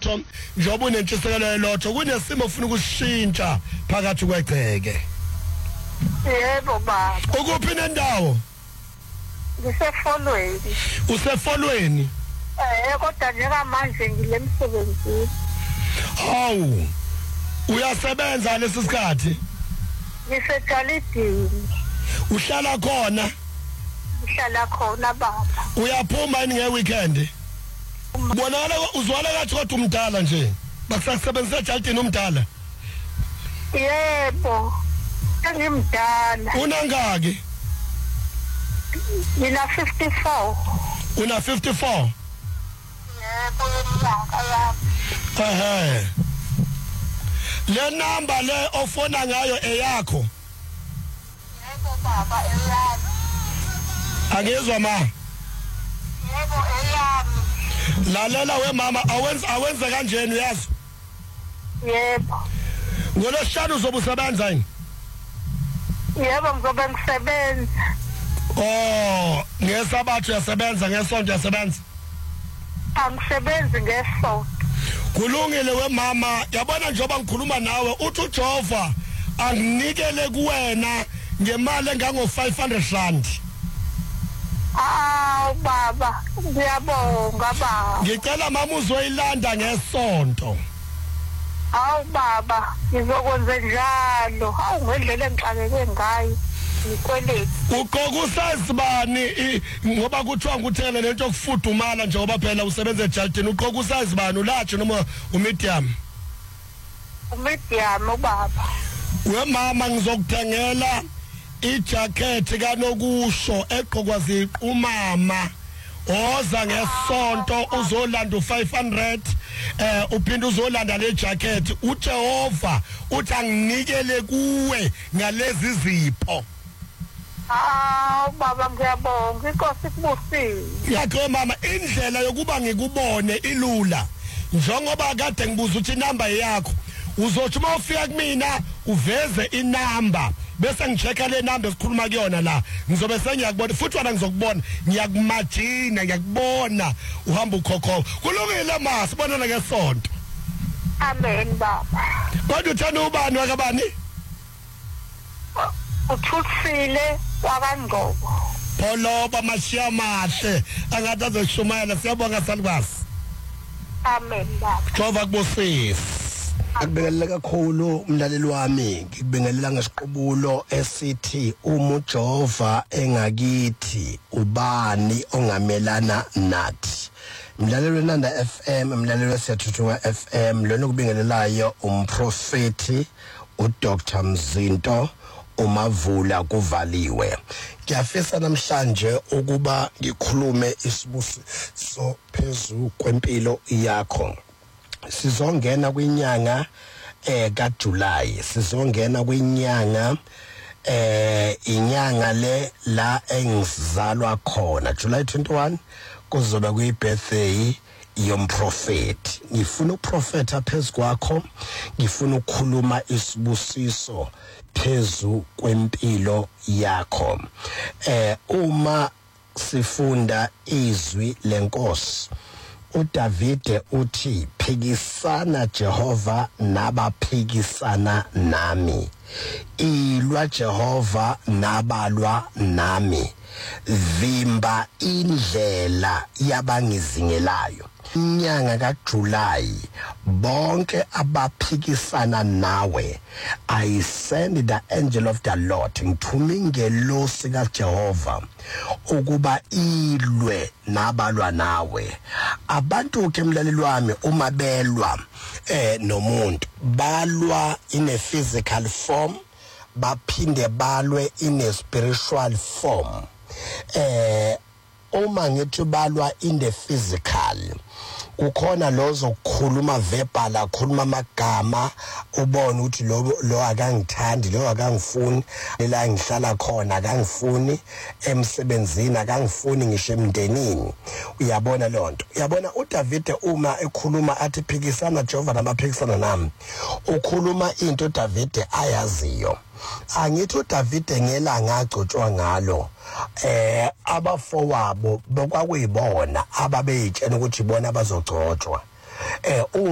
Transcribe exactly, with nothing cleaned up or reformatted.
elotho njengoba unentshisekelo elotho kunesimo ufuna ukushintsha phakathi kwegceke. Yebo baba. Ukuphi nendawo? Ngisefolweni. Usefolweni? Eh kodwa njengamanje ngilemsebenzini. Hawu. Uyasebenza lesisikhathi? Ngisejalidini. Uhlala khona? Ngihlala khona baba. Uyaphuma yini ngeweekend? Bonakala uzwala kathi kodwa umdala nje. Bakusasebenzisa ejalidini umdala? Yebo. Engimdala. Unangaki? Mina fifty-four. Una fifty-four? Yebo yeminyaka yami. Ehe. Le number le ofona ngayo eyakho? Yebo baba eyami. Angezwa ma? Yebo eyami. Lalela we mama awenza awenza kanjeni uyazi? Yebo. Ngolosihlanu uzobe usebenza yini? Yebo ngizobe ngisebenza. Oh, ngesabathu yasebenza ngesonto yasebenza. Angisebenzi ngesonto. Kulungile we mama, yabona njengoba ngikhuluma nawe uthi uJehova anginikele kuwena ngemali engango five hundred rand. Ah baba, ngiyabonga baba. Ngicela mama uzoyilanda ngesonto. Hawu baba, ngizokwenza njalo. Hawu ngendlela engixakeke ngayo. Nikweleti. Uqokusa isibani ngoba kuthiwa nguthele lento okufudumala njengoba phela usebenza ejalidini uqokusa isibani ulathi noma umedium? Umedium baba. We mama ngizokuthengela ijacket kanokusho eqhokwa ziqumama. Oza ngesonto uzolanda u-five hundred eh uphinde uzolanda le jacket uJehova uthi anginikele kuwe ngalezi zipho. Ah baba ngiyabonga inkosi kubusile. Yakho mama indlela yokuba ngikubone ilula njengoba kade ngibuza uthi inamba yakho uzothi uma ufika kumina uveze inamba bese ngichecka le number esikhuluma kuyona la ngizobe sengiyakubona futhi wena ngizokubona ngiyakumajina ngiyakubona uhamba ukhokho kulungile ma sibonana ngesonto. Amen baba. Kodwa uthanda ubani wakabani? Uthuthile wakangqobo. Pholoba mashiya mahle angathi azoshumayela siyabonga salukwazi. Amen baba. Jehova kubusise. Akubingelela kakhulu umlaleli wami ngikubingelela ngesiqubulo esithi uma uJehova engakithi ubani ongamelana nathi. Mlaleli weNanda F M mlaleli weSiyathuthunga F M lona kubingelelayo umprofeti uDoctor Mzinto uMavula kuvaliwe. Ngiyafisa namhlanje ukuba ngikhulume isibusiso phezulu kwempilo yakho. Sizongena kwinyanga eh kaJuly sizongena kwinyanga eh inyanga le la engizalwa khona July twenty-one kuzoba kuyibirthday yomprofeti. Ngifuna uprofeta phezulu kwakho, ngifuna ukukhuluma isibusiso phezulu kwempilo yakho. Eh uma sifunda izwi lenkosi uDavide uthi phikisana Jehova nabaphikisana nami. Ilwa Jehova nabalwa nami. Vimba indlela yabangizingelayo. Inyanga kaJuly bonke abaphikisana nawe I send the angel of the Lord ngithuma ingelosi kaJehova ukuba ilwe nabalwa nawe. Abantu ke mlaleli wami uma belwa eh nomuntu balwa in a physical form baphinde balwe in a spiritual form. Eh uma ngithi balwa in the physical ukhona lozo kukhuluma verbal akhuluma amagama ubone ukuthi lo lo akangithandi lo akangifuni la ngihlala khona akangifuni emsebenzini akangifuni ngisho emndenini. Uyabona lonto, uyabona uDavide uma ekhuluma athi phikisana Jehova nabaphikisana nami ukhuluma into uDavide ayaziyo. Angithi uDavide ngelanga agcotshwa ngalo eh abafowabo bokwakuyibona ababeyitshena ukuthi ibona abazogcotshwa eh